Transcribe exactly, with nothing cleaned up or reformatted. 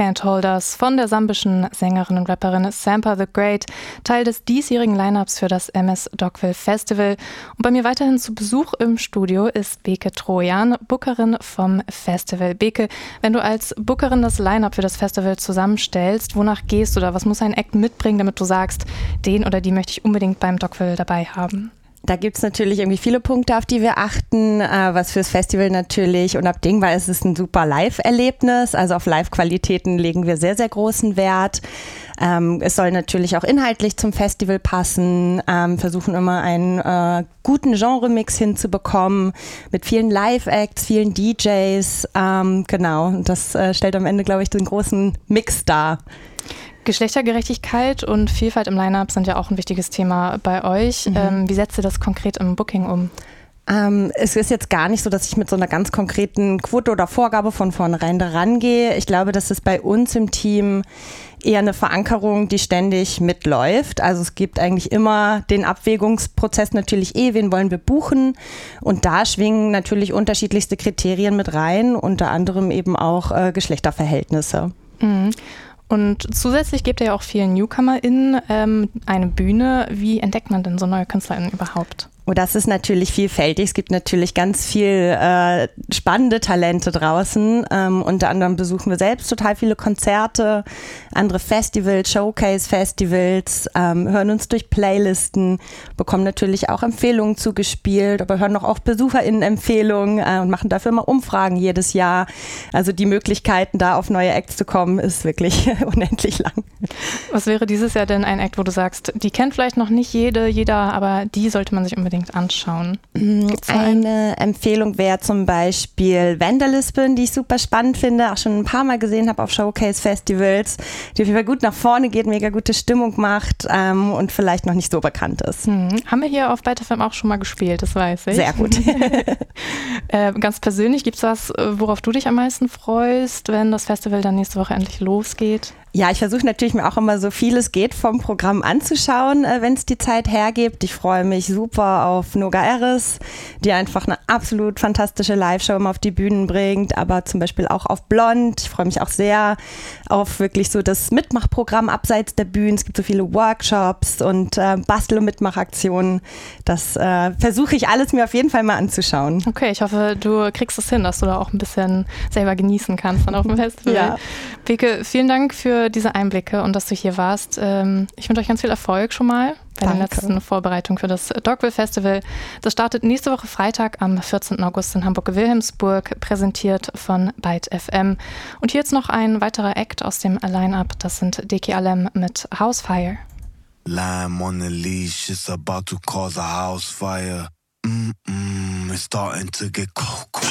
Can't Hold Us von der sambischen Sängerin und Rapperin Sampa the Great, Teil des diesjährigen Line-Ups für das M S Dogville Festival. Und bei mir weiterhin zu Besuch im Studio ist Beke Trojan, Bookerin vom Festival. Beke, wenn du als Bookerin das Line-Up für das Festival zusammenstellst, wonach gehst du da? Was muss ein Act mitbringen, damit du sagst, den oder die möchte ich unbedingt beim Dogville dabei haben? Da gibt's natürlich irgendwie viele Punkte, auf die wir achten, äh, was fürs Festival natürlich unabdingbar ist, ist ein super Live-Erlebnis. Also auf Live-Qualitäten legen wir sehr, sehr großen Wert. Ähm, es soll natürlich auch inhaltlich zum Festival passen, ähm, versuchen immer einen äh, guten Genre-Mix hinzubekommen mit vielen Live-Acts, vielen D Js. Ähm, genau, und das äh, stellt am Ende, glaube ich, den großen Mix dar. Geschlechtergerechtigkeit und Vielfalt im Line-Up sind ja auch ein wichtiges Thema bei euch. Mhm. Ähm, wie setzt ihr das konkret im Booking um? Ähm, es ist jetzt gar nicht so, dass ich mit so einer ganz konkreten Quote oder Vorgabe von vornherein daran gehe. Ich glaube, das ist bei uns im Team eher eine Verankerung, die ständig mitläuft. Also es gibt eigentlich immer den Abwägungsprozess natürlich eh, wen wollen wir buchen? Und da schwingen natürlich unterschiedlichste Kriterien mit rein, unter anderem eben auch äh, Geschlechterverhältnisse. Mhm. Und zusätzlich gebt ihr ja auch vielen NewcomerInnen ähm, eine Bühne. Wie entdeckt man denn so neue KünstlerInnen überhaupt? Oh, das ist natürlich vielfältig. Es gibt natürlich ganz viel äh, spannende Talente draußen. Ähm, unter anderem besuchen wir selbst total viele Konzerte, andere Festivals, Showcase-Festivals, ähm, hören uns durch Playlisten, bekommen natürlich auch Empfehlungen zugespielt, aber hören noch auch BesucherInnen-Empfehlungen äh, und machen dafür immer Umfragen jedes Jahr. Also die Möglichkeiten, da auf neue Acts zu kommen, ist wirklich unendlich lang. Was wäre dieses Jahr denn ein Act, wo du sagst, die kennt vielleicht noch nicht jede, jeder, aber die sollte man sich unbedingt anschauen? Gibt's eine Empfehlung wäre zum Beispiel Vandalism, die ich super spannend finde, auch schon ein paar Mal gesehen habe auf Showcase-Festivals, die auf jeden Fall gut nach vorne geht, mega gute Stimmung macht ähm, und vielleicht noch nicht so bekannt ist. Hm. Haben wir hier auf Byte F M auch schon mal gespielt, das weiß ich. Sehr gut. äh, ganz persönlich, gibt es was, worauf du dich am meisten freust, wenn das Festival dann nächste Woche endlich losgeht? Ja, ich versuche natürlich mir auch immer so viel es geht vom Programm anzuschauen, äh, wenn es die Zeit hergibt. Ich freue mich super auf Noga Eris, die einfach eine absolut fantastische Live-Show immer auf die Bühnen bringt, aber zum Beispiel auch auf Blond. Ich freue mich auch sehr auf wirklich so das Mitmachprogramm abseits der Bühnen. Es gibt so viele Workshops und äh, Bastel- und Mitmachaktionen. Das äh, versuche ich alles mir auf jeden Fall mal anzuschauen. Okay, ich hoffe, du kriegst es hin, dass du da auch ein bisschen selber genießen kannst dann auf dem Festival. Ja. Beke, vielen Dank für diese Einblicke und dass du hier warst. Ich wünsche euch ganz viel Erfolg schon mal bei Danke. den letzten Vorbereitungen für das Dogville Festival. Das startet nächste Woche Freitag am vierzehnten August in Hamburg-Wilhelmsburg, präsentiert von Byte F M. Und hier jetzt noch ein weiterer Act aus dem Line-Up. Das sind Deki Alem mit Housefire. Lamb on the leash, it's about to cause a house fire. Mm-mm, it's starting to get cold, cold.